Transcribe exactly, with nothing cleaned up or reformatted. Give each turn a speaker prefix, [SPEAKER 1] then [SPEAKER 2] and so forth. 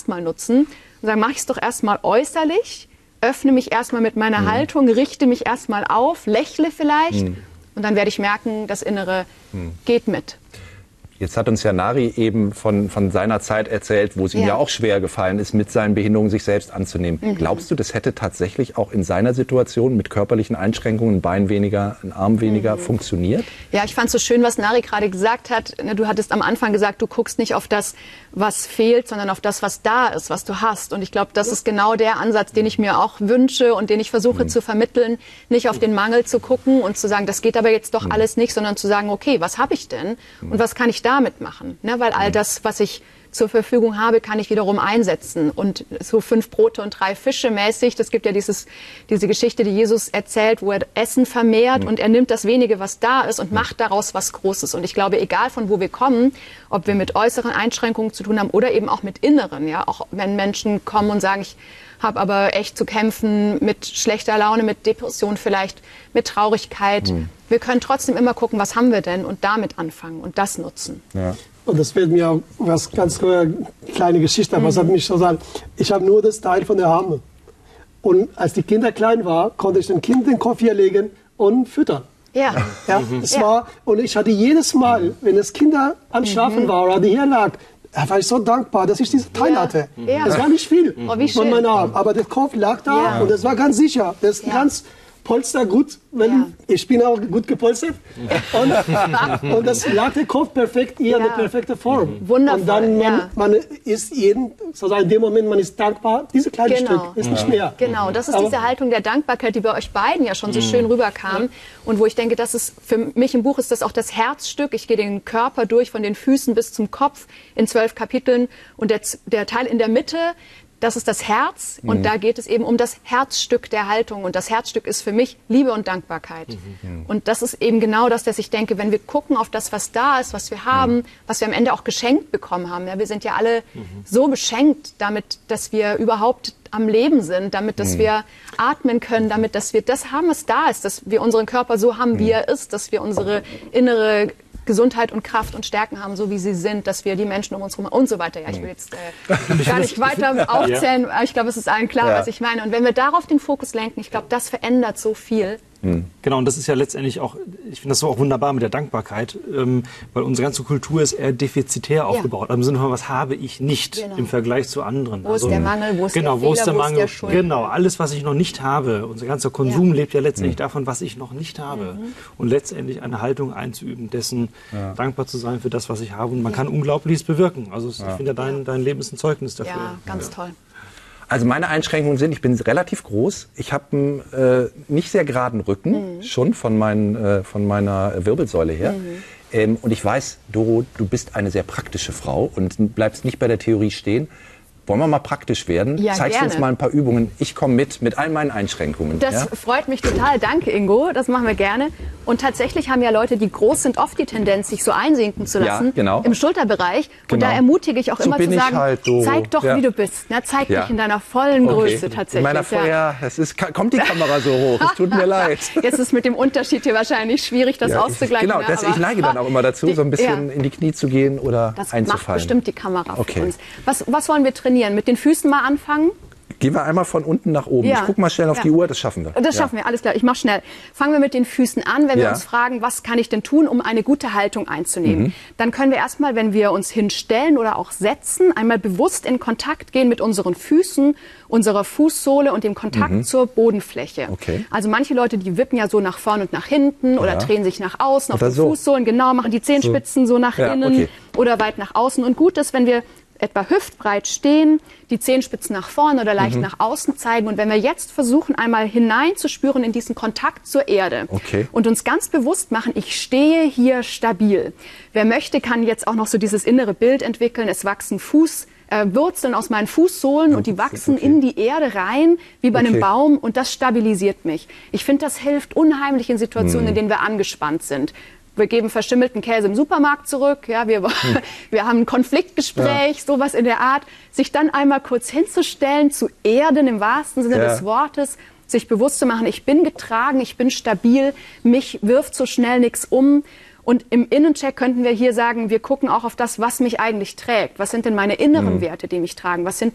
[SPEAKER 1] erstmal nutzen und sagen, mache ich es doch erstmal äußerlich, öffne mich erstmal mit meiner mhm. Haltung, richte mich erstmal auf, lächle vielleicht mhm. und dann werde ich merken, das Innere mhm. geht mit.
[SPEAKER 2] Jetzt hat uns ja Nari eben von, von seiner Zeit erzählt, wo es ihm ja. ja auch schwer gefallen ist, mit seinen Behinderungen sich selbst anzunehmen. Mhm. Glaubst du, das hätte tatsächlich auch in seiner Situation mit körperlichen Einschränkungen, ein Bein weniger, ein Arm weniger, mhm. funktioniert?
[SPEAKER 1] Ja, ich fand es so schön, was Nari gerade gesagt hat. Du hattest am Anfang gesagt, du guckst nicht auf das, was fehlt, sondern auf das, was da ist, was du hast. Und ich glaube, das ist genau der Ansatz, den ich mir auch wünsche und den ich versuche mhm. zu vermitteln, nicht auf den Mangel zu gucken und zu sagen, das geht aber jetzt doch mhm. alles nicht, sondern zu sagen, okay, was habe ich denn und was kann ich damit machen? Ne? Weil all das, was ich zur Verfügung habe, kann ich wiederum einsetzen. Und so fünf Brote und drei Fische mäßig, das gibt ja dieses, diese Geschichte, die Jesus erzählt, wo er Essen vermehrt mhm. und er nimmt das Wenige, was da ist und macht daraus was Großes. Und ich glaube, egal von wo wir kommen, ob wir mit äußeren Einschränkungen zu tun haben oder eben auch mit inneren, ja, auch wenn Menschen kommen und sagen, ich habe aber echt zu kämpfen mit schlechter Laune, mit Depression vielleicht, mit Traurigkeit. Mhm. Wir können trotzdem immer gucken, was haben wir denn und damit anfangen und das nutzen.
[SPEAKER 3] Ja. Und das fällt mir auch was ganz kleine Geschichte, aber mhm. es hat mich so sagen, ich habe nur das Teil von der Arme. Und als die Kinder klein waren, konnte ich dem Kind den Kopf hier legen und füttern.
[SPEAKER 1] Ja.
[SPEAKER 3] Ja, das ja. war, und ich hatte jedes Mal, wenn das Kinder am Schlafen mhm. war oder die hier lag, da war ich so dankbar, dass ich dieses Teil ja. hatte. Ja. Das war nicht viel
[SPEAKER 1] oh, wie
[SPEAKER 3] von meinem Arm, aber der Kopf lag da ja. und das war ganz sicher. Das ist ja. ganz Polster gut, wenn ja. ich bin auch gut gepolstert und, und das lag der Kopf perfekt hier, ja. eine perfekte Form.
[SPEAKER 1] Wundervoll.
[SPEAKER 3] Und dann man,
[SPEAKER 1] ja.
[SPEAKER 3] man ist jeden, sozusagen in dem Moment, man ist dankbar, dieses kleine
[SPEAKER 1] genau.
[SPEAKER 3] Stück ist
[SPEAKER 1] ja.
[SPEAKER 3] nicht mehr.
[SPEAKER 1] Genau, das ist Aber, diese Haltung der Dankbarkeit, die bei euch beiden ja schon so schön rüberkam ja. und wo ich denke, das ist für mich im Buch ist das auch das Herzstück. Ich gehe den Körper durch von den Füßen bis zum Kopf in zwölf Kapiteln und der, der Teil in der Mitte, das ist das Herz und mhm. da geht es eben um das Herzstück der Haltung und das Herzstück ist für mich Liebe und Dankbarkeit. Mhm. Und das ist eben genau das, dass ich denke, wenn wir gucken auf das, was da ist, was wir haben, mhm. was wir am Ende auch geschenkt bekommen haben. Ja, wir sind ja alle mhm. so beschenkt damit, dass wir überhaupt am Leben sind, damit, dass mhm. wir atmen können, damit, dass wir das haben, was da ist, dass wir unseren Körper so haben, wie er ist, dass wir unsere innere Gesundheit und Kraft und Stärken haben, so wie sie sind, dass wir die Menschen um uns herum und so weiter. Ja, ich will jetzt äh, gar nicht weiter aufzählen, aber ich glaube, es ist allen klar, ja. was ich meine. Und wenn wir darauf den Fokus lenken, ich glaube, das verändert so viel.
[SPEAKER 4] Mhm. Genau, und das ist ja letztendlich auch, ich finde das so auch wunderbar mit der Dankbarkeit, ähm, weil unsere ganze Kultur ist eher defizitär ja. aufgebaut. Also im Sinne von, was habe ich nicht genau. im Vergleich zu anderen.
[SPEAKER 1] Wo
[SPEAKER 4] also,
[SPEAKER 1] ist der Mangel, wo ist
[SPEAKER 4] genau,
[SPEAKER 1] der Fehler,
[SPEAKER 4] wo ist der Mangel,
[SPEAKER 1] wo ist der Schuld?
[SPEAKER 4] Genau, alles, was ich noch nicht habe. Unser ganzer Konsum
[SPEAKER 1] ja.
[SPEAKER 4] lebt ja letztendlich mhm. davon, was ich noch nicht habe. Mhm. Und letztendlich eine Haltung einzuüben, dessen ja. dankbar zu sein für das, was ich habe. Und man ja. kann Unglaubliches bewirken. Also ja. ich finde, dein, dein Leben ist ein Zeugnis dafür.
[SPEAKER 1] Ja, ganz ja. toll.
[SPEAKER 2] Also meine Einschränkungen sind, ich bin relativ groß, ich habe einen äh, nicht sehr geraden Rücken, mhm. schon von, mein, äh, von meiner Wirbelsäule her. Mhm. Ähm, und ich weiß, Doro, du bist eine sehr praktische Frau und bleibst nicht bei der Theorie stehen. Wollen wir mal praktisch werden?
[SPEAKER 1] Ja,
[SPEAKER 2] Zeigst
[SPEAKER 1] gerne.
[SPEAKER 2] uns mal ein paar Übungen. Ich komme mit, mit all meinen Einschränkungen.
[SPEAKER 1] Das
[SPEAKER 2] ja?
[SPEAKER 1] freut mich total. Danke, Ingo. Das machen wir gerne. Und tatsächlich haben ja Leute, die groß sind, oft die Tendenz, sich so einsinken zu lassen
[SPEAKER 2] ja, genau.
[SPEAKER 1] im Schulterbereich.
[SPEAKER 2] Genau.
[SPEAKER 1] Und da ermutige ich auch
[SPEAKER 2] so
[SPEAKER 1] immer zu sagen,
[SPEAKER 2] halt so.
[SPEAKER 1] zeig doch,
[SPEAKER 2] ja.
[SPEAKER 1] wie du bist. Na, zeig
[SPEAKER 2] ja.
[SPEAKER 1] dich in deiner vollen
[SPEAKER 2] okay.
[SPEAKER 1] Größe tatsächlich.
[SPEAKER 2] In meiner Voll, ja. es ist, kommt die Kamera so hoch. Es tut mir leid.
[SPEAKER 1] Jetzt ist mit dem Unterschied hier wahrscheinlich schwierig, das
[SPEAKER 2] ja,
[SPEAKER 1] auszugleichen.
[SPEAKER 2] Genau, das, ich neige dann auch immer dazu, die, so ein bisschen ja. in die Knie zu gehen oder
[SPEAKER 1] das
[SPEAKER 2] einzufallen.
[SPEAKER 1] Das macht bestimmt die Kamera
[SPEAKER 2] okay.
[SPEAKER 1] für uns. Was, was wollen wir trainieren? Mit den Füßen mal anfangen?
[SPEAKER 2] Gehen wir einmal von unten nach oben.
[SPEAKER 1] Ja.
[SPEAKER 2] Ich gucke mal schnell auf
[SPEAKER 1] ja.
[SPEAKER 2] die Uhr, das schaffen wir.
[SPEAKER 1] Das schaffen
[SPEAKER 2] ja.
[SPEAKER 1] wir, alles klar. Ich mache schnell. Fangen wir mit den Füßen an, wenn
[SPEAKER 2] ja.
[SPEAKER 1] wir uns fragen, was kann ich denn tun, um eine gute Haltung einzunehmen. Mhm. Dann können wir erstmal, wenn wir uns hinstellen oder auch setzen, einmal bewusst in Kontakt gehen mit unseren Füßen, unserer Fußsohle und dem Kontakt mhm. zur Bodenfläche.
[SPEAKER 2] Okay.
[SPEAKER 1] Also manche Leute, die wippen ja so nach vorne und nach hinten oder
[SPEAKER 2] ja.
[SPEAKER 1] drehen sich nach außen
[SPEAKER 2] oder
[SPEAKER 1] auf den
[SPEAKER 2] so.
[SPEAKER 1] Fußsohlen, genau, machen die Zehenspitzen so, so nach
[SPEAKER 2] ja,
[SPEAKER 1] innen
[SPEAKER 2] okay.
[SPEAKER 1] oder weit nach außen. Und gut ist, wenn wir etwa hüftbreit stehen, die Zehenspitzen nach vorne oder leicht mhm. nach außen zeigen. Und wenn wir jetzt versuchen, einmal hineinzuspüren in diesen Kontakt zur Erde
[SPEAKER 2] okay.
[SPEAKER 1] und uns ganz bewusst machen, ich stehe hier stabil. Wer möchte, kann jetzt auch noch so dieses innere Bild entwickeln. Es wachsen Fuß, äh, Wurzeln aus meinen Fußsohlen und die wachsen okay. in die Erde rein, wie bei okay. einem Baum. Und das stabilisiert mich. Ich finde, das hilft unheimlich in Situationen, mhm. in denen wir angespannt sind. Wir geben verstümmelten Käse im Supermarkt zurück, ja, wir, hm. wir haben ein Konfliktgespräch, ja. sowas in der Art. Sich dann einmal kurz hinzustellen, zu erden im wahrsten Sinne ja. des Wortes, sich bewusst zu machen, ich bin getragen, ich bin stabil, mich wirft so schnell nichts um. Und im Innencheck könnten wir hier sagen, wir gucken auch auf das, was mich eigentlich trägt. Was sind denn meine inneren hm. Werte, die mich tragen? Was sind